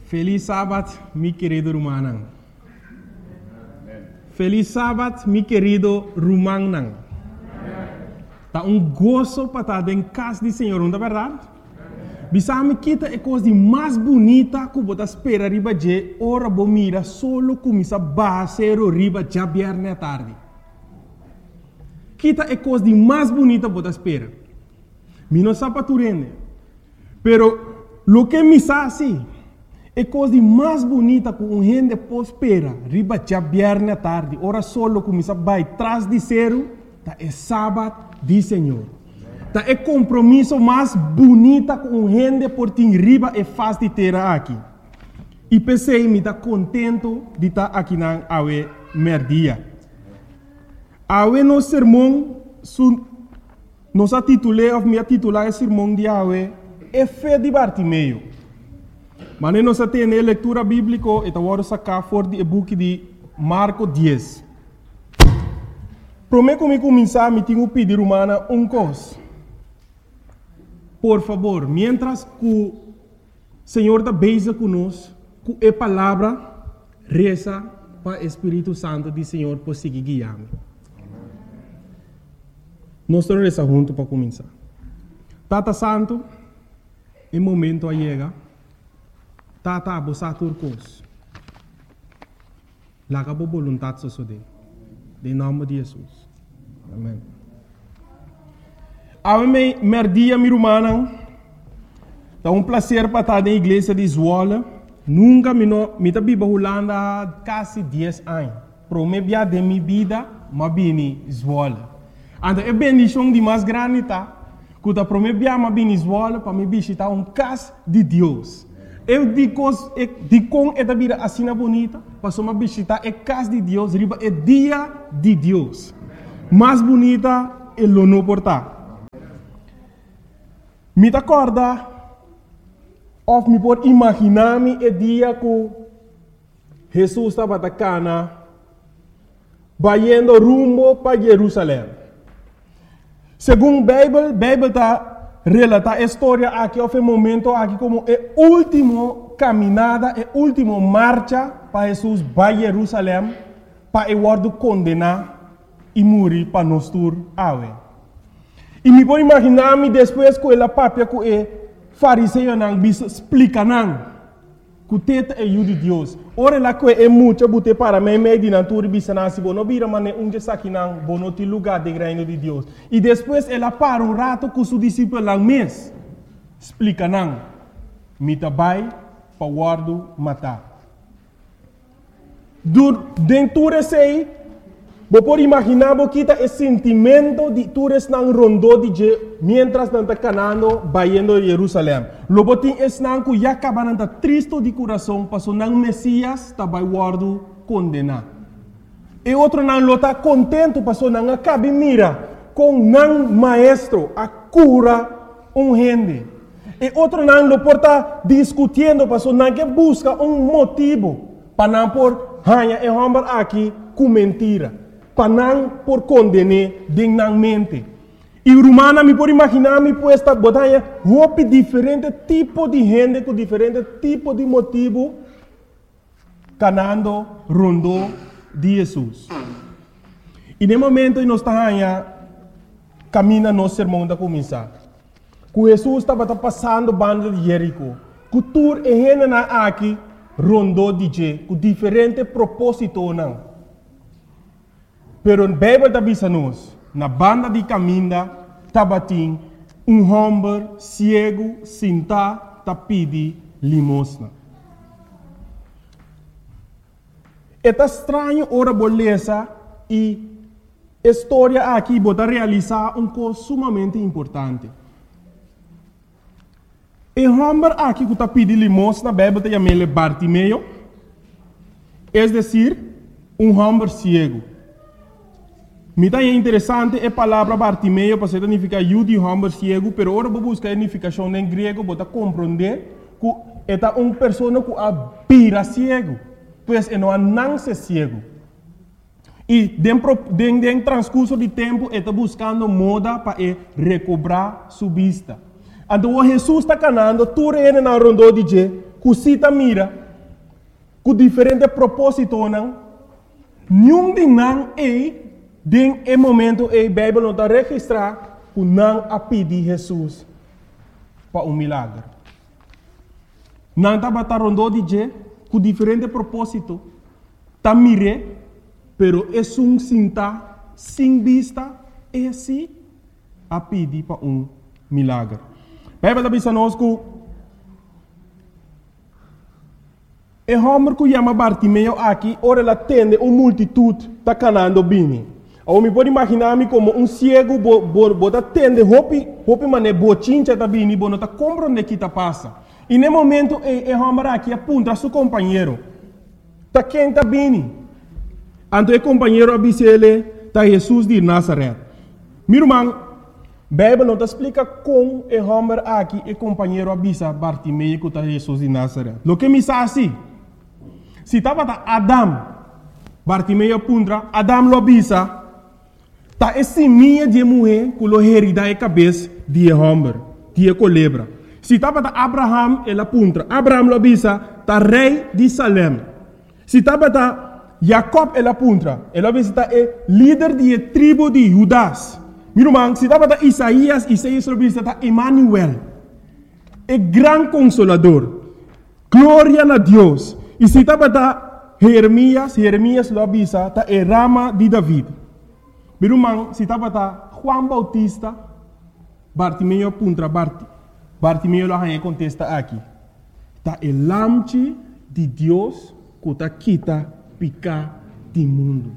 Feliz sábado, mi querido Rumanang. Feliz sábado, mi querido Rumanang. Tá gozo para estar em casa do Senhor, não é verdade? Bisame kita é coisa mais bonita que você espera riba de ora bomira solo começa a baixar riba já viernes à tarde. Kita é coisa mais bonita que você espera. Mi não sabe tu rende. Pero lo que me sabe é coisa mais bonita que gente pode esperar riba já viernes à tarde. Ora solo começa a baixar atrás de zero, tá é sábado do Senhor. Tá é compromisso mais bonita com gente por ter riba e faz de ter aqui. E pensei me tá contento de estar aqui na awe merdia. Awe no sermão nos titulei ou me titular o sermão de awe é fé de Bartimeu. Mas nós temos a leitura bíblica e agora sacar fora do book de Marcos 10. Prometo que começar me tenho pedir humana coisa. Por favor, mientras que o Senhor está beija conosco, com a palavra, reza para o Espírito Santo do Senhor por seguir guiando. Nós estamos rezando juntos para começar. Tata Santo, em momento a chega, Tata a bossa turcos. Laga a vontade só de. Em nome de Jesus. Amém. A mim, merdia, minha irmã, é prazer para estar na igreja de Zwolle. Nunca me vi Holanda há quase 10 anos. Para mim, de minha vida, eu vim Zwolle. Então, é bendição de mais grande, tá? Quando para mim, eu vim Zwolle, para me visitar casa de Deus. Eu digo com esta vida assim bonita, para eu visitar a casa de Deus, é dia de Deus. Mais bonita é o não portar. Me acorda, ou me pode imaginar-me o dia que Jesus estava na Cana, indo rumo para Jerusalém. Segundo a Bíblia está relata a história aqui, houve um momento aqui como a última caminhada, a última marcha para Jesus para Jerusalém, para o condenar e morrer para nós todos. E me pode imaginar-me depois que ela papia que o fariseu não explica não que o teto é o de Deus. Ora lá que é muito bote para mim meio de natura bisana se não vira mas onde saque não bono te lugar de reino de Deus. E depois ela para rato com seu discípulo lá mês explica não me tabai para guardo matar. Dentro desse você pode imaginar que o sentimento de todos não rondou de mientras não está canando, indo a Jerusalém. Logo tem esse não que já acaba não triste de coração, porque não Messias está vai guardo condenar. E outro não está contente, porque não acaba mira com não maestro a cura gente. E outro não lo porta discutindo, porque não que busca motivo para não por hanha e homem aqui com mentira. Para não por condenar dignamente. E o romano me pode imaginar me puesta botanha roupa diferente tipo de gente com diferente tipo de motivo canando rondou de Jesus. E no momento nós estamos caminhando no sermão da começar. Que Jesus estava passando banda de Jerico. Que tur e gente na aqui rondou de je com diferente propósito não. Pero a Bíblia está dizendo na banda de caminho, tabatim, homem cego, sentado, tá pedi limosna. É estranho ora beleza e a história aqui bota realizar coisa sumamente importante. E homem aqui que tá pedi limosna, a Bíblia está chamando Bartimeu, é decir, homem cego. Me é interessante a palavra Bartimeu, porque significa de homem cego, mas agora vou buscar a significação em grego para compreender que é uma pessoa que é cego, pois não nasce cego. E dentro do transcurso de tempo, está buscando moda para recobrar sua vista. Então, Jesus está canando, tudo ele na rondou de que cita mira, com diferente propósito, não? Nenhum de não é, em momento, a Bíblia não está registrada, que não a pedir Jesus para milagre. Não está batendo de je, com diferente propósito, está mire, pero é cinta, sem vista, é assim, a pedir para milagre. A Bíblia está dizendo que e homem que chama Bartimeu aqui, ora ela atende uma multitude está canando bem. Ou me pode imaginar-me como cego, bota atende, hopi mané bochincha tá bem, não está compreendendo o que está passa. E no momento, o homem aqui aponta a seu companheiro. Está quem está bem. Então o companheiro avisa ele, está Jesus de Nazaré. Meu irmão, a Bíblia não explica como o homem aqui, o companheiro avisa Bartimeu que está Jesus de Nazaré. O que me sabe assim? Se estava Adam, Bartimeu apunta, Adam lo avisa, está esse minha de mulher que lo herida a cabeça de homem, de culebra. Se estava Abraham, ele apunta, Abraham lo avisa, está rei de Salem. Se estava Jacob, ele apunta, ele avisa, está líder de tribo de Judas. Meu irmão, se estava Isaías lo avisa, está Emmanuel, o grande consolador. Glória a Deus. E se estava Jeremias lo avisa, está a rama de David. Meu irmão, se estava Juan Bautista, Bartimeu apunta, Bartimeu lo contesta aqui. Está o lamche de Deus que está quita picar do mundo.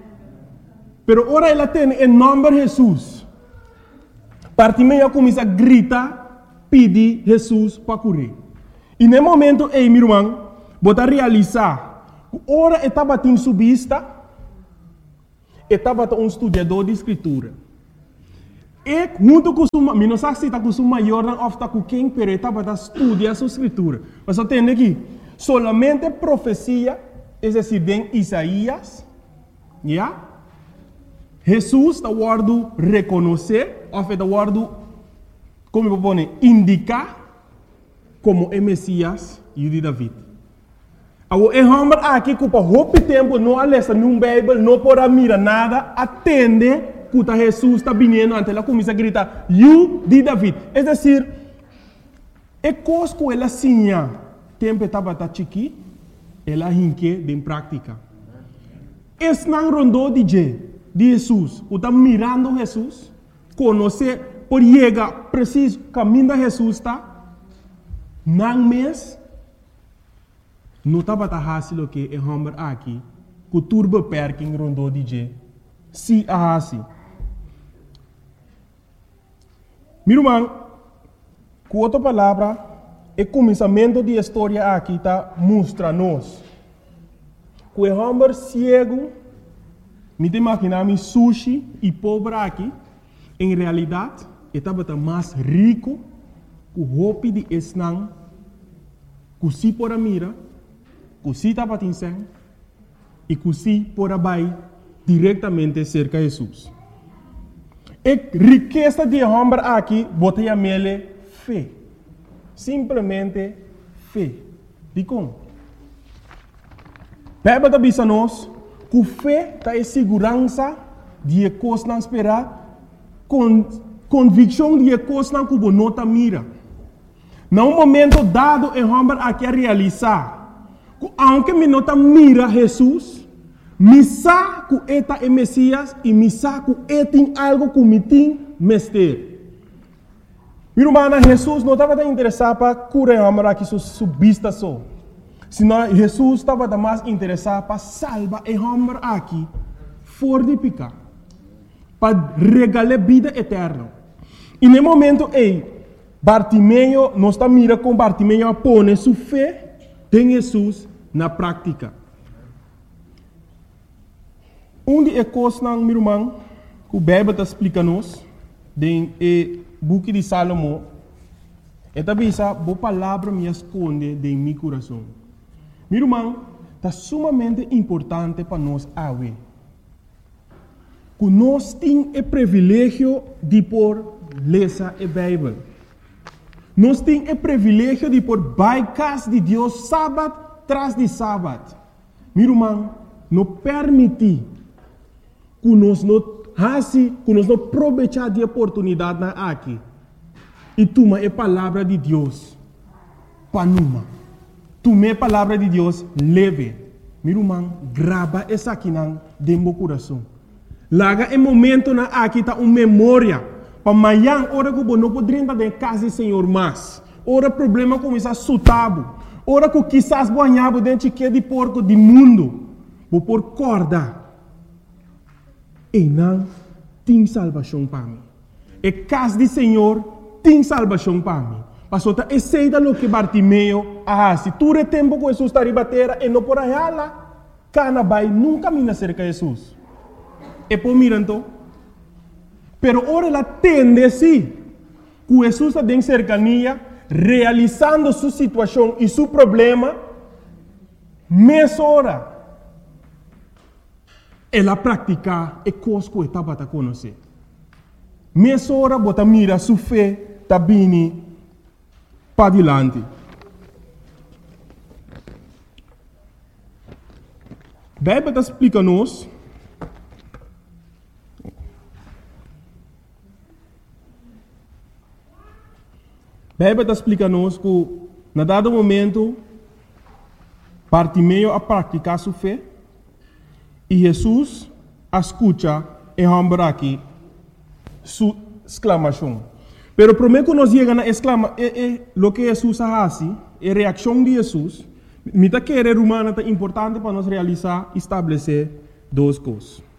Pero ora ela tem o nome de Jesus. Bartimeu começa a gritar, pedir Jesus para curar. E no momento, meu irmão, bota realizar, ora estava em subista, estava estudador de escritura. E junto com o não sei se está com o maior ou está com quem, pero estava estudando a escritura. Mas eu tenho aqui, solamente profecia, é decir, de Isaías, já? Jesus está guardando reconhecer, ou está guardando, como eu vou indicar, como o Messias e o de David. O homem aqui que por muito tempo não alessa num Bíblia, não pode mirar nada, atende que Jesus está vindo, então ela começa a gritar, "You de David". É decir, é coisa que ela sinha, tempo estava chiqui, ela rinque em prática. Esse não rondou de Jesus, o está mirando Jesus, conhecer, por chegar preciso caminho de Jesus está, não mês. Não estava fácil que o homem aqui, que o turbo perking rondou de se a assim. Meu irmão, com outra palavra, o começamento da história aqui está mostra-nos que o homem cego, me imaginar sushi e pobre aqui, em realidade, estava mais rico que o roupa de esnang, que se por a mira, que se estava atingindo e que se por abaixo diretamente cerca de Jesus. A riqueza de homem aqui, bota a mele fé. Simplesmente fé. De como? Bíblia está dizendo que fé está em segurança de coisas não esperar, convicção de coisas não que não está mira. Num momento dado, o homem aqui a realizar, aunque me não mira Jesus, me sabe que eta é Messias e me sabe que é tem algo que me tem mestre. Meu irmão, Jesus não estava interessado para curar o homem aqui subista só. Senão Jesus estava mais interessado para salvar o homem aqui fora de pecar, para regalar vida eterna. E no momento Bartimeu não está mirando com Bartimeu a pôr sua fé em Jesus na prática. De coisas, meu irmão, que a Bíblia está explicando-nos, no book de Salomão, é que a palavra me esconde em meu coração. Meu irmão, está sumamente importante para nós ver que nós temos o privilégio de ler a Bíblia. Nós temos o privilégio de por bypass de Deus sábado tras de sábado. Meu irmão, não permite que nós não aproveitar de oportunidade na aqui. E toma a palavra de Deus. Panuma. Toma a palavra de Deus leve. Meu irmão, grava essa aqui dentro do coração. Laga em momento na aqui tá uma memória. Para amanhã, hora que não poderia estar em casa do Senhor mais. Ora problema começa a sutabo. Ora que quizás banhava dentro de porco do mundo. Vou por corda. E não tem salvação para mim. E casa do Senhor tem salvação para mim. Pastor, tá aceita lo que Bartimeu se tu é tempo que Jesus está ribatera e não por aí lá, cana vai nunca mina cerca de Jesus. E por miranto, pero ora ela tende sim, que Jesus está em cercania, realizando sua situação e seu problema, mesma hora. Ela pratica e coisa que estava a conhecer. Mesma hora, bota mira sua fé, está vindo para adiante. A Bíblia explica-nos que, na dado momento, Bartimeu a praticar sua fé e Jesus escuta e rambra aqui sua exclamação. Pero primeiro que nós chegamos a o que Jesus faz, a reação de Jesus, me está querendo humana é importante para nós realizar e estabelecer duas coisas.